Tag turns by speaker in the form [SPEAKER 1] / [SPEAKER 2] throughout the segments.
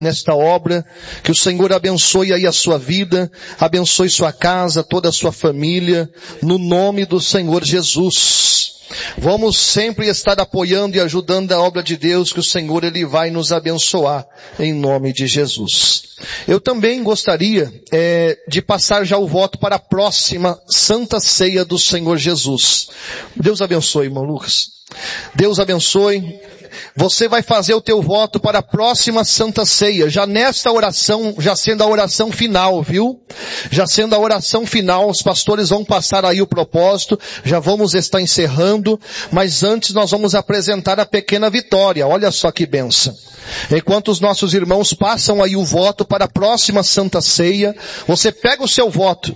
[SPEAKER 1] nesta obra, que o Senhor abençoe aí a sua vida, abençoe sua casa, toda a sua família, no nome do Senhor Jesus. Vamos sempre estar apoiando e ajudando a obra de Deus, que o Senhor Ele vai nos abençoar, em nome de Jesus. Eu também gostaria de passar já o voto para a próxima Santa Ceia do Senhor Jesus. Deus abençoe, irmão Lucas. Deus abençoe. Você vai fazer o teu voto para a próxima Santa Ceia, já nesta oração, já sendo a oração final, viu? Já sendo a oração final, os pastores vão passar aí o propósito, já vamos estar encerrando, mas antes nós vamos apresentar a pequena vitória, olha só que bênção. Enquanto os nossos irmãos passam aí o voto para a próxima Santa Ceia, você pega o seu voto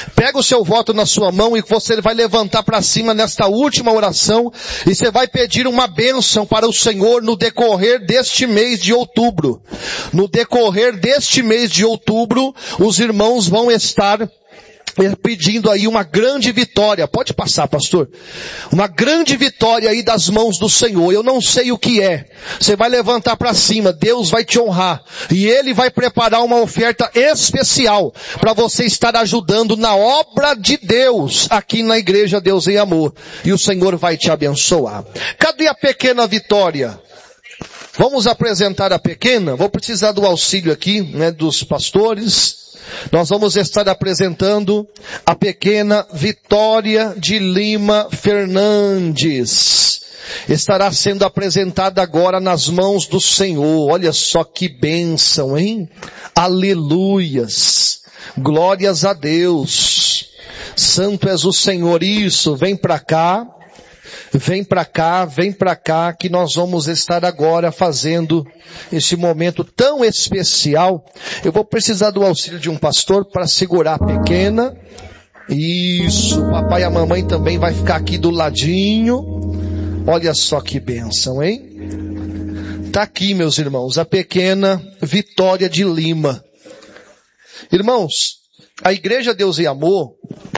[SPEAKER 1] na sua mão e você vai levantar para cima nesta última oração e você vai pedir uma bênção para o Senhor no decorrer deste mês de outubro. No decorrer deste mês de outubro, os irmãos vão estar pedindo aí uma grande vitória. Pode passar, pastor. Uma grande vitória aí das mãos do Senhor. Eu não sei o que é. Você vai levantar para cima. Deus vai te honrar. E Ele vai preparar uma oferta especial para você estar ajudando na obra de Deus aqui na Igreja Deus em Amor. E o Senhor vai te abençoar. Cadê a pequena vitória? Vamos apresentar a pequena? Vou precisar do auxílio aqui, dos pastores. Nós vamos estar apresentando a pequena Vitória de Lima Fernandes. Estará sendo apresentada agora nas mãos do Senhor. Olha só que bênção, hein? Aleluias. Glórias a Deus. Santo és o Senhor. Isso, vem para cá. Vem para cá, que nós vamos estar agora fazendo esse momento tão especial. Eu vou precisar do auxílio de um pastor para segurar a pequena. Isso, o papai e a mamãe também vai ficar aqui do ladinho. Olha só que bênção, hein? Tá aqui, meus irmãos, a pequena Vitória de Lima. Irmãos, a Igreja Deus e Amor,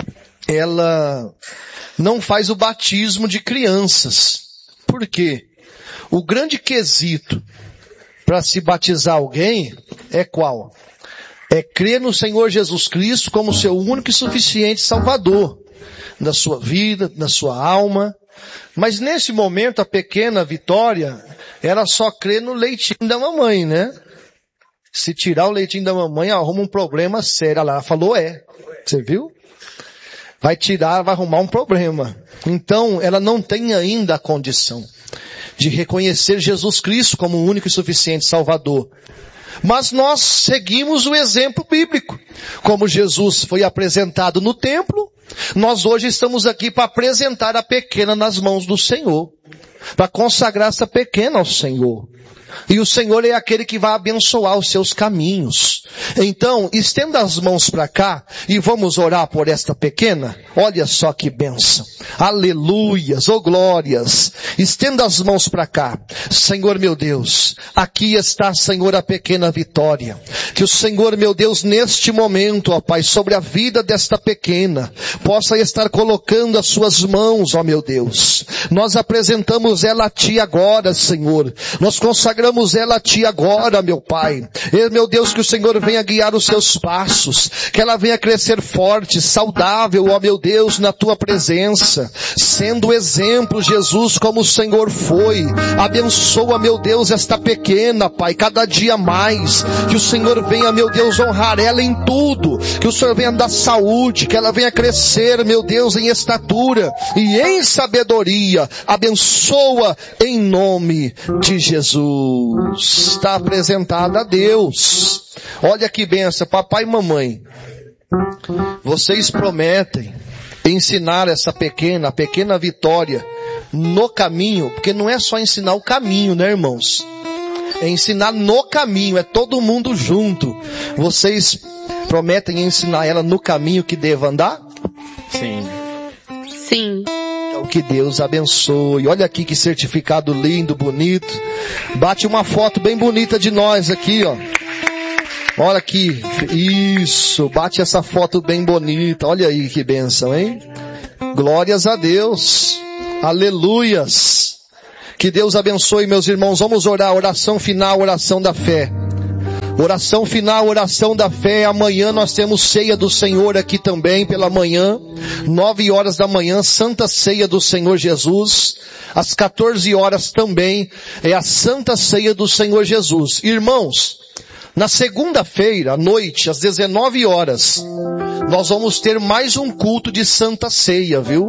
[SPEAKER 1] ela não faz o batismo de crianças. Por quê? O grande quesito para se batizar alguém é qual? É crer no Senhor Jesus Cristo como seu único e suficiente Salvador da sua vida, da sua alma. Mas nesse momento a pequena Vitória, ela só crê no leitinho da mamãe, né? Se tirar o leitinho da mamãe, arruma um problema sério. Ela falou Você viu? Vai tirar, vai arrumar um problema. Então, ela não tem ainda a condição de reconhecer Jesus Cristo como o único e suficiente Salvador. Mas nós seguimos o exemplo bíblico. Como Jesus foi apresentado no templo, nós hoje estamos aqui para apresentar a pequena nas mãos do Senhor. Para consagrar essa pequena ao Senhor. E o Senhor é aquele que vai abençoar os seus caminhos. Então, estenda as mãos para cá e vamos orar por esta pequena. Olha só que bênção. Aleluias, oh glórias. Estenda as mãos para cá. Senhor meu Deus, aqui está, Senhor, a pequena Vitória. Que o Senhor, meu Deus, neste momento, ó Pai, sobre a vida desta pequena, possa estar colocando as suas mãos, ó meu Deus. Nós apresentamos ela a Ti agora, Senhor. Nós consagramos ela a Ti agora, meu Pai. E, meu Deus, que o Senhor venha guiar os seus passos, que ela venha crescer forte, saudável, ó meu Deus, na Tua presença, sendo exemplo, Jesus, como o Senhor foi. Abençoa, meu Deus, esta pequena, Pai, cada dia mais, que o Senhor venha, meu Deus, honrar ela em tudo, que o Senhor venha dar saúde, que ela venha crescer, meu Deus, em estatura e em sabedoria. Abençoa em nome de Jesus. Está apresentada a Deus. Olha que benção, papai e mamãe. Vocês prometem ensinar essa pequena, a pequena Vitória, no caminho, porque não é só ensinar o caminho, né, irmãos? É ensinar no caminho, é todo mundo junto. Vocês prometem ensinar ela no caminho que deva andar?
[SPEAKER 2] Sim.
[SPEAKER 3] Sim.
[SPEAKER 1] Então que Deus abençoe. Olha aqui que certificado lindo, bonito. Bate uma foto bem bonita de nós aqui, ó. Olha aqui. Isso. Bate essa foto bem bonita. Olha aí que bênção, hein? Glórias a Deus. Aleluias. Que Deus abençoe, meus irmãos. Vamos orar. Oração final, oração da fé. Oração final, oração da fé. Amanhã nós temos ceia do Senhor aqui também pela manhã. 9 horas da manhã, Santa Ceia do Senhor Jesus. Às 14 horas também é a Santa Ceia do Senhor Jesus. Irmãos, na segunda-feira à noite, às 19 horas, nós vamos ter mais um culto de Santa Ceia, viu?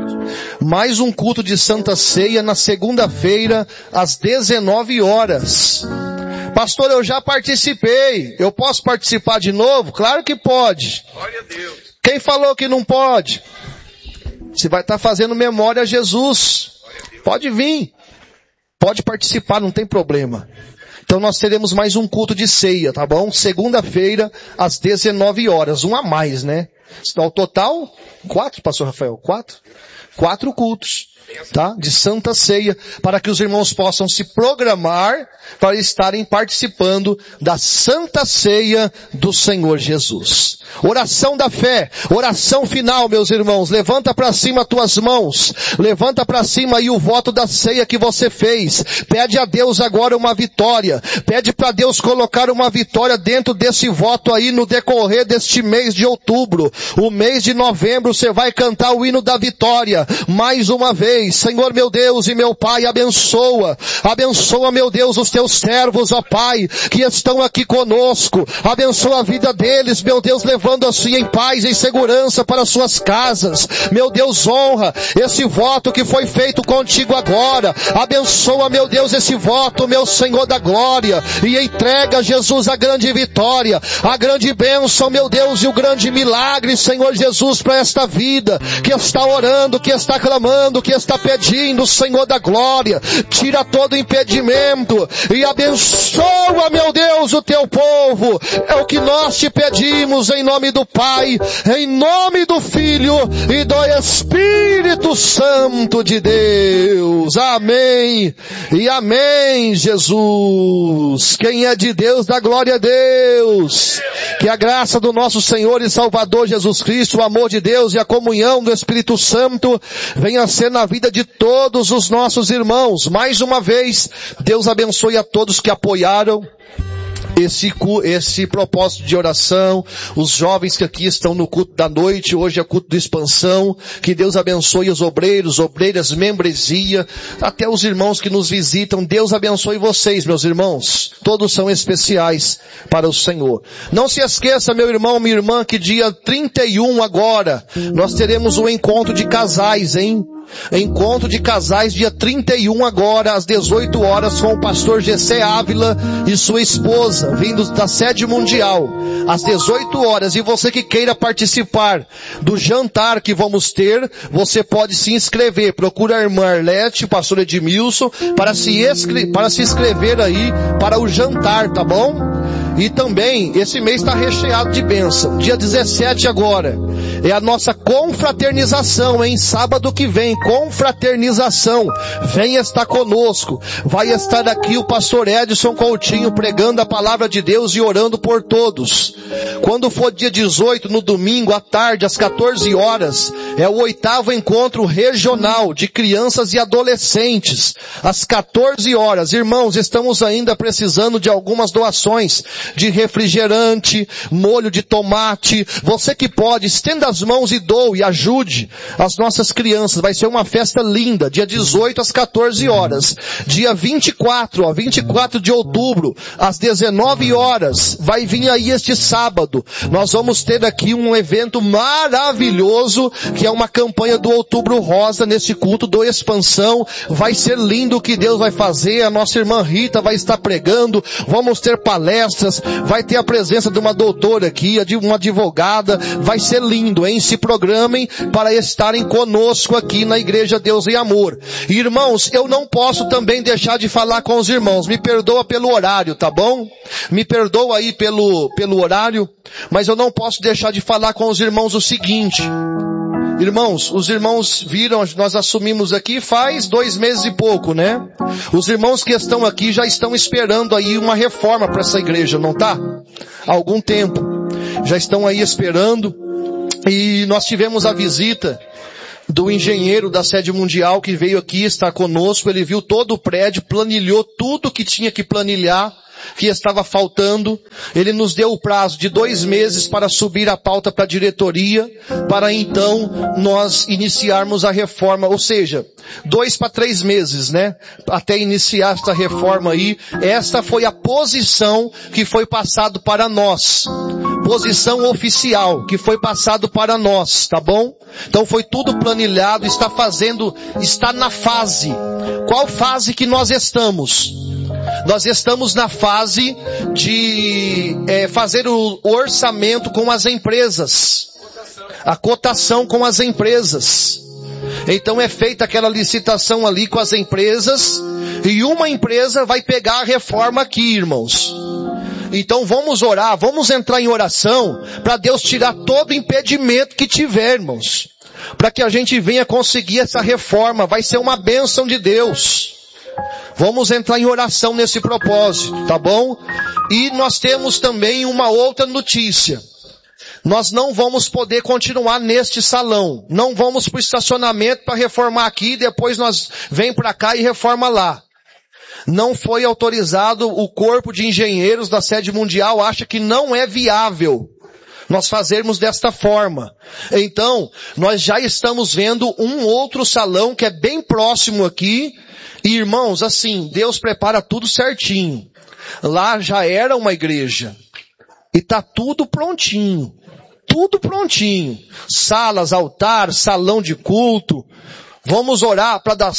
[SPEAKER 1] Mais um culto de Santa Ceia na segunda-feira, às 19 horas. Pastor, eu já participei. Eu posso participar de novo? Claro que pode.
[SPEAKER 2] Glória a Deus.
[SPEAKER 1] Quem falou que não pode? Você vai estar fazendo memória a Jesus. Pode vir. Pode participar, não tem problema. Então nós teremos mais um culto de ceia, tá bom? Segunda-feira, às 19 horas. Um a mais, né? Ao total, 4, pastor Rafael? 4? 4 cultos, tá? De Santa Ceia, para que os irmãos possam se programar para estarem participando da Santa Ceia do Senhor Jesus. Oração da fé, oração final, meus irmãos. Levanta para cima as tuas mãos. Levanta para cima aí o voto da ceia que você fez. Pede a Deus agora uma vitória. Pede para Deus colocar uma vitória dentro desse voto aí no decorrer deste mês de outubro. O mês de novembro você vai cantar o hino da vitória. Mais uma vez, Senhor meu Deus e meu Pai, abençoa, meu Deus, os teus servos, ó Pai, que estão aqui conosco, abençoa a vida deles, meu Deus, levando assim em paz, em segurança para suas casas, meu Deus, honra esse voto que foi feito contigo agora, abençoa, meu Deus, esse voto, meu Senhor da glória, e entrega, Jesus, a grande vitória, a grande bênção, meu Deus, e o grande milagre, Senhor Jesus, para esta vida, que está orando, que está clamando, que está pedindo, Senhor da glória, tira todo impedimento e abençoa, meu Deus, o teu povo. É o que nós te pedimos em nome do Pai, em nome do Filho e do Espírito Santo de Deus. Amém e amém, Jesus. Quem é de Deus, dá glória a Deus. Que a graça do nosso Senhor e Salvador Jesus Cristo, o amor de Deus e a comunhão do Espírito Santo venha a ser na vida de todos os nossos irmãos. Mais uma vez, Deus abençoe a todos que apoiaram esse propósito de oração, os jovens que aqui estão no culto da noite, hoje é culto de expansão, que Deus abençoe os obreiros, obreiras, membresia, até os irmãos que nos visitam, Deus abençoe vocês, meus irmãos, todos são especiais para o Senhor. Não se esqueça, meu irmão, minha irmã, que dia 31 agora, nós teremos um encontro de casais, hein? Encontro de casais dia 31 agora às 18 horas com o pastor Gessé Ávila e sua esposa, vindos da sede mundial, às 18 horas. E você que queira participar do jantar que vamos ter, você pode se inscrever. Procura a irmã Arlete, o pastor Edmilson, para se inscrever aí para o jantar, tá bom? E também, esse mês está recheado de bênção. Dia 17 agora, é a nossa confraternização, hein? Sábado que vem, confraternização. Venha estar conosco. Vai estar aqui o pastor Edson Coutinho pregando a palavra de Deus e orando por todos. Quando for dia 18, no domingo, à tarde, às 14 horas, é o 8º encontro regional de crianças e adolescentes. Às 14 horas. Irmãos, estamos ainda precisando de algumas doações de refrigerante, molho de tomate. Você que pode, estenda as mãos e doe, ajude as nossas crianças. Vai ser uma festa linda, dia 18 às 14 horas. Dia 24 de outubro, às 19 horas, vai vir aí este sábado. Nós vamos ter aqui um evento maravilhoso, que é uma campanha do Outubro Rosa, nesse culto do Expansão. Vai ser lindo o que Deus vai fazer. A nossa irmã Rita vai estar pregando, vamos ter palestras, vai ter a presença de uma doutora aqui, de uma advogada. Vai ser lindo, hein? Se programem para estarem conosco aqui na Igreja Deus e Amor. Irmãos, eu não posso também deixar de falar com os irmãos. Me perdoa pelo horário, tá bom? Me perdoa aí pelo horário, mas eu não posso deixar de falar com os irmãos o seguinte. Irmãos, os irmãos viram, nós assumimos aqui faz 2 meses e pouco, né? Os irmãos que estão aqui já estão esperando aí uma reforma para essa igreja, não tá? Há algum tempo. Já estão aí esperando. E nós tivemos a visita do engenheiro da sede mundial que veio aqui estar conosco. Ele viu todo o prédio, planilhou tudo que tinha que planilhar que estava faltando. Ele nos deu o prazo de 2 meses para subir a pauta para a diretoria, para então nós iniciarmos a reforma, ou seja, 2 para 3 meses, né? Até iniciar esta reforma aí. Esta foi a posição que foi passado para nós. Posição oficial que foi passado para nós, tá bom? Então foi tudo planilhado, está na fase. Qual fase que nós estamos? Nós estamos na fase de fazer o orçamento com as empresas. A cotação com as empresas. Então é feita aquela licitação ali com as empresas, e uma empresa vai pegar a reforma aqui, irmãos. Então vamos orar, vamos entrar em oração para Deus tirar todo impedimento que tiver, irmãos. Para que a gente venha conseguir essa reforma, vai ser uma bênção de Deus. Vamos entrar em oração nesse propósito, tá bom? E nós temos também uma outra notícia. Nós não vamos poder continuar neste salão. Não vamos para o estacionamento para reformar aqui, depois nós vem para cá e reforma lá. Não foi autorizado, o corpo de engenheiros da sede mundial acha que não é viável nós fazermos desta forma. Então, nós já estamos vendo um outro salão que é bem próximo aqui. E irmãos, assim, Deus prepara tudo certinho. Lá já era uma igreja. E tá tudo prontinho. Tudo prontinho. Salas, altar, salão de culto. Vamos orar para dar